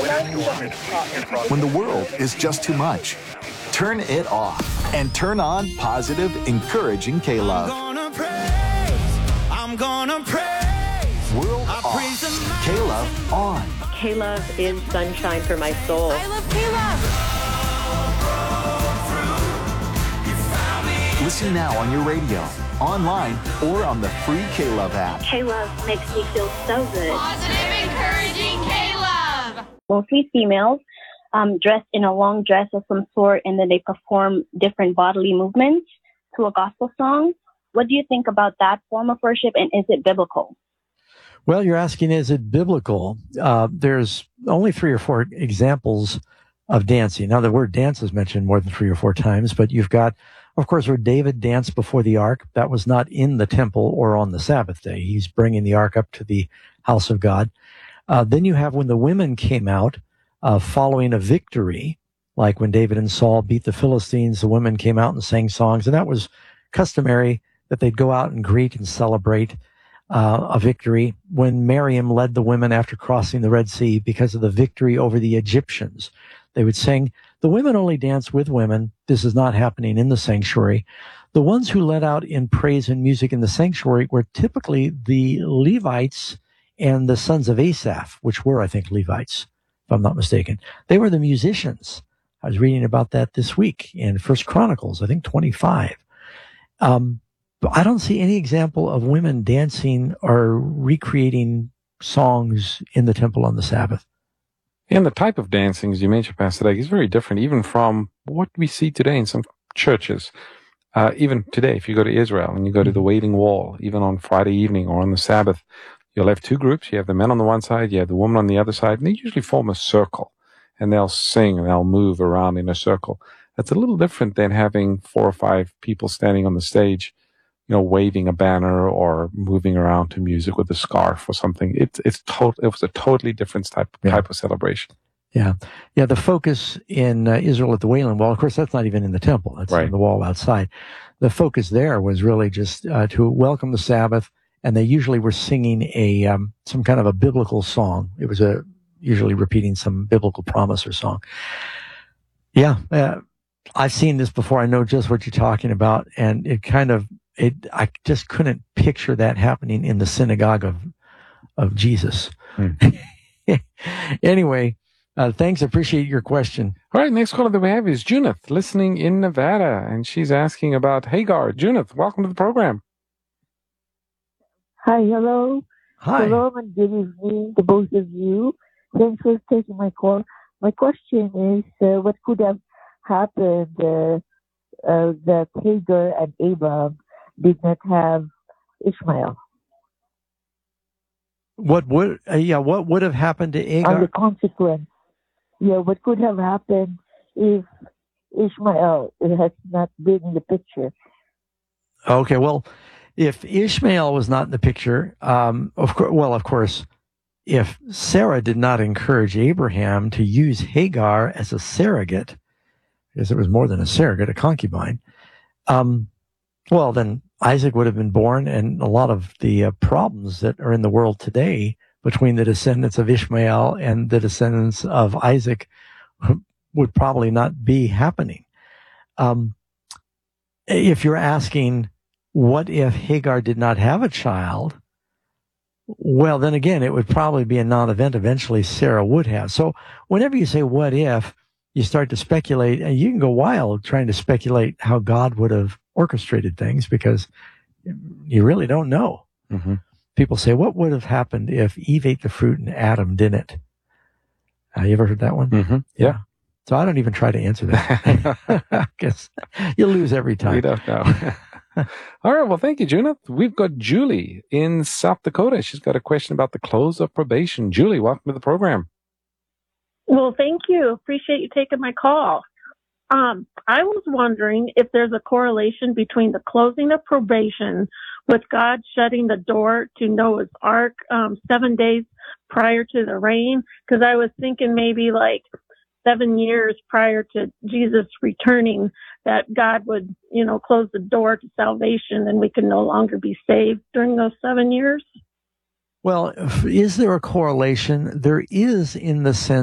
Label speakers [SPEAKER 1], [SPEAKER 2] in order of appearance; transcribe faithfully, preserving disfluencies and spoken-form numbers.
[SPEAKER 1] When the world is just too much, turn it off and turn on positive, encouraging K-Love.
[SPEAKER 2] I'm gonna praise, I'm gonna praise.
[SPEAKER 1] World off, K-Love on.
[SPEAKER 3] K-Love is sunshine for my soul.
[SPEAKER 4] I love K-Love.
[SPEAKER 1] Listen now on your radio, online, or on the free K-Love app.
[SPEAKER 5] K-Love makes me feel so good.
[SPEAKER 4] Positive, encouraging K-Love.
[SPEAKER 5] Mostly females, um, dressed in a long dress of some sort, and then they perform different bodily movements to a gospel song. What do you think about that form of worship, and is it biblical?
[SPEAKER 6] Well, you're asking, is it biblical? Uh, there's only three or four examples of dancing. Now, the word dance is mentioned more than three or four times, but you've got, of course, where David danced before the ark. That was not in the temple or on the Sabbath day. He's bringing the ark up to the house of God. Uh, then you have when the women came out uh, following a victory, like when David and Saul beat the Philistines, the women came out and sang songs, and that was customary that they'd go out and greet and celebrate uh, a victory. When Miriam led the women after crossing the Red Sea because of the victory over the Egyptians, they would sing. The women only dance with women. This is not happening in the sanctuary. The ones who led out in praise and music in the sanctuary were typically the Levites and the sons of Asaph, which were, I think, Levites, if I'm not mistaken. They were the musicians. I was reading about that this week in First Chronicles, I think twenty-five. Um, but I don't see any example of women dancing or recreating songs in the temple on the Sabbath.
[SPEAKER 7] And the type of dancing, as you mentioned, Pastor Doug, is very different even from what we see today in some churches. Uh, even today, if you go to Israel and you go to the Wailing Wall, even on Friday evening or on the Sabbath, you'll have two groups. You have the men on the one side, you have the women on the other side, and they usually form a circle. And they'll sing and they'll move around in a circle. That's a little different than having four or five people standing on the stage, you know, waving a banner or moving around to music with a scarf or something. It's it's to- it was a totally different type
[SPEAKER 6] Yeah.
[SPEAKER 7] type of celebration.
[SPEAKER 6] Yeah. Yeah. The focus in uh, Israel at the Wailing Wall, of course, that's not even in the temple. That's
[SPEAKER 7] Right.
[SPEAKER 6] on the wall outside. The focus there was really just uh, to welcome the Sabbath. And they usually were singing a, um, some kind of a biblical song. It was a, usually repeating some biblical promise or song. Yeah. Uh, I've seen this before. I know just what you're talking about. And it kind of, it, I just couldn't picture that happening in the synagogue of, of Jesus.
[SPEAKER 7] Hmm.
[SPEAKER 6] Anyway, uh, thanks. I appreciate your question.
[SPEAKER 7] All right, next caller that we have is Junith, listening in Nevada, and she's asking about Hagar. Junith, welcome to the program.
[SPEAKER 8] Hi, hello.
[SPEAKER 6] Hi.
[SPEAKER 8] Hello, and good evening to both of you. Thanks for taking my call. My question is, uh, what could have happened uh, uh, that Hagar and Abraham did not have Ishmael?
[SPEAKER 6] What would, uh, yeah, what would have happened to
[SPEAKER 8] And
[SPEAKER 6] Hagar?
[SPEAKER 8] the consequence. Yeah, what could have happened if Ishmael has not been in the picture?
[SPEAKER 6] Okay, well, if Ishmael was not in the picture, um, of course, well, of course, if Sarah did not encourage Abraham to use Hagar as a surrogate, because it was more than a surrogate, a concubine, um, well, then Isaac would have been born, and a lot of the uh, problems that are in the world today between the descendants of Ishmael and the descendants of Isaac would probably not be happening. Um, if you're asking, what if Hagar did not have a child? Well, then again, it would probably be a non-event. Eventually, Sarah would have. So whenever you say what if, you start to speculate, and you can go wild trying to speculate how God would have orchestrated things because you really don't know.
[SPEAKER 7] Mm-hmm.
[SPEAKER 6] People say, what would have happened if Eve ate the fruit and Adam didn't? Uh, you ever heard that one?
[SPEAKER 7] Mm-hmm. Yeah.
[SPEAKER 6] So I don't even try to answer that because you lose every time.
[SPEAKER 7] We don't know. All right. Well, thank you, Junith. We've got Julie in South Dakota. She's got a question about the close of probation. Julie, welcome to the program.
[SPEAKER 9] Well, thank you. Appreciate you taking my call. Um, I was wondering if there's a correlation between the closing of probation with God shutting the door to Noah's Ark um, seven days prior to the rain, because I was thinking maybe like seven years prior to Jesus returning that God would, you know, close the door to salvation and we could no longer be saved during those seven years.
[SPEAKER 6] Well, is there a correlation? There is, in the sense